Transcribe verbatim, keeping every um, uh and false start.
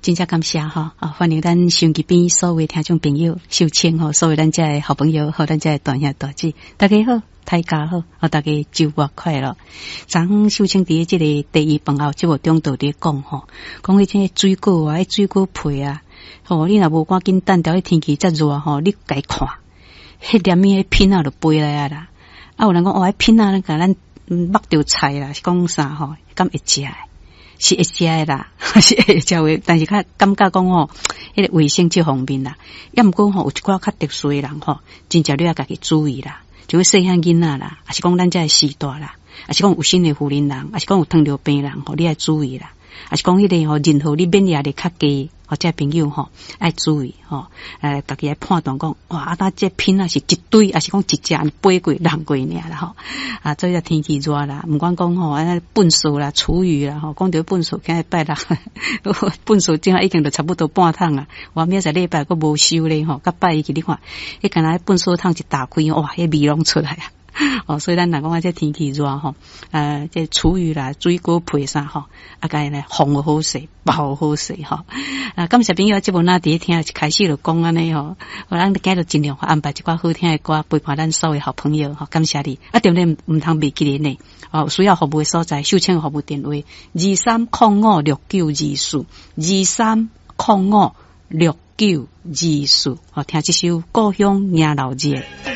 真正感谢哈啊！欢迎咱收音机边所有听众朋友收听吼，所有咱这好朋友和咱这大兄大姐，大家好，大家好啊！大家周末快乐。昨收听伫这个第一饭后节目中度咧讲吼，讲迄种水果啊，迄水果皮啊，吼你若无赶紧等到迄天气遮热吼，你该看，迄连面迄片啊就飞来啊啦。啊，有人讲哦，迄片啊，甲咱剥着菜啦，是讲啥吼？敢会食？是会食的啦，是会食的，但是较感觉讲吼，迄个卫生这方面啦，要毋过吼有一寡较特殊的人吼，真正你要家己注意啦，就细汉囡仔啦，还是讲咱这时代啦，还是讲有心的妇人人，还是讲有糖尿病人吼，你要注意啦，还是讲迄个吼，任何你免疫力较低。或者朋友吼爱注意吼，呃，家己来判断讲，哇，啊，那这品啊是一堆，还是讲一只飞过、人过尔啦吼。啊，做一天气热啦，毋管讲吼，啊，粪扫啦、厨余啦吼，讲到粪扫，今日拜六，粪扫正已经就差不多半桶啊。我明仔礼拜佫无收咧吼，甲拜一去你看，迄干那粪扫桶一打开，哇，迄味拢出来啊！哦，所以咱若讲啊，这天气热吼，呃，这厨余啦、水果皮啥吼，啊，该来烘好势、包好势吼。啊，感谢朋友，这部那第一听开始就讲安尼吼，我咱今日尽量安排一寡好听的歌，陪伴咱所有好朋友吼，感谢你。啊，对不对？唔通袂记咧呢。哦，需要服务的所在，收听服务电话二三零五六九二四二三零五六九二四。哦，听这首《故乡迎老热》。